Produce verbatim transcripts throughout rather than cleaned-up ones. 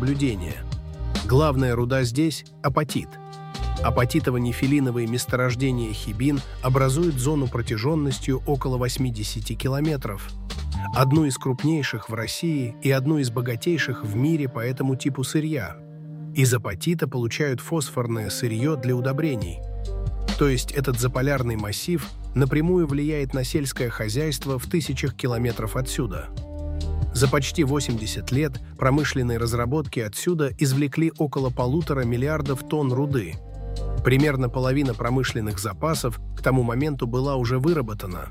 наблюдения. Главная руда здесь – апатит. Апатитово-нефелиновые месторождения хибин образуют зону протяженностью около восьмидесяти километров, одну из крупнейших в России и одну из богатейших в мире по этому типу сырья. Из апатита получают фосфорное сырье для удобрений. То есть этот заполярный массив напрямую влияет на сельское хозяйство в тысячах километров отсюда. За почти восемьдесят лет промышленной разработки отсюда извлекли около полутора миллиардов тонн руды. Примерно половина промышленных запасов к тому моменту была уже выработана.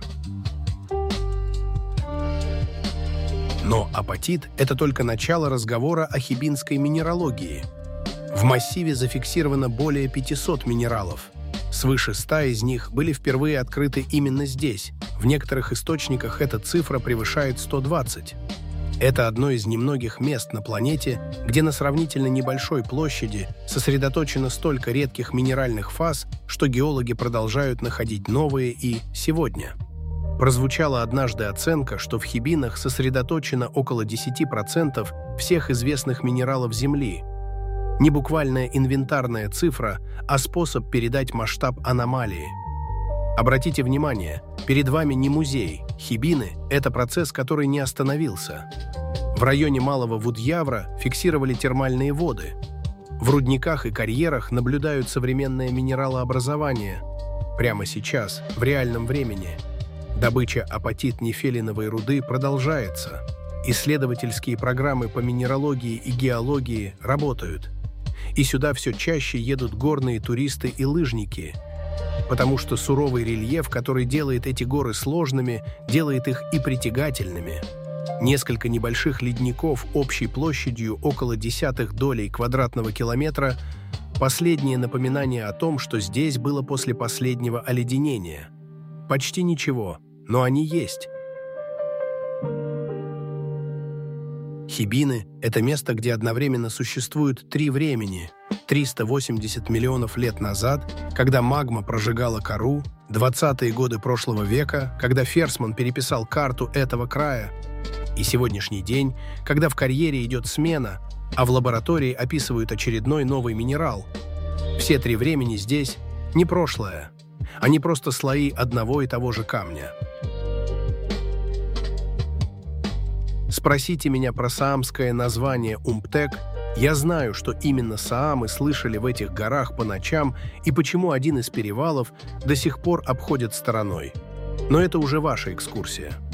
Но апатит – это только начало разговора о хибинской минералогии. В массиве зафиксировано более пятисот минералов. Свыше ста из них были впервые открыты именно здесь. В некоторых источниках эта цифра превышает сто двадцать. Это одно из немногих мест на планете, где на сравнительно небольшой площади сосредоточено столько редких минеральных фаз, что геологи продолжают находить новые и сегодня. Прозвучала однажды оценка, что в хибинах сосредоточено около десяти процентов всех известных минералов Земли. Не буквальная инвентарная цифра, а способ передать масштаб аномалии. Обратите внимание, перед вами не музей. Хибины – это процесс, который не остановился. В районе Малого Вудьявра фиксировали термальные воды. В рудниках и карьерах наблюдают современное минералообразование. Прямо сейчас, в реальном времени. Добыча апатит-нефелиновой руды продолжается. Исследовательские программы по минералогии и геологии работают. И сюда все чаще едут горные туристы и лыжники, потому что суровый рельеф, который делает эти горы сложными, делает их и притягательными. Несколько небольших ледников общей площадью около десятых долей квадратного километра – последнее напоминание о том, что здесь было после последнего оледенения. Почти ничего, но они есть. Хибины – это место, где одновременно существуют три времени. триста восемьдесят миллионов лет назад, когда магма прожигала кору, двадцатые годы прошлого века, когда Ферсман переписал карту этого края, и сегодняшний день, когда в карьере идет смена, а в лаборатории описывают очередной новый минерал. Все три времени здесь не прошлое, они просто слои одного и того же камня. Спросите меня про саамское название Умптек. Я знаю, что именно саамы слышали в этих горах по ночам и почему один из перевалов до сих пор обходят стороной. Но это уже ваша экскурсия.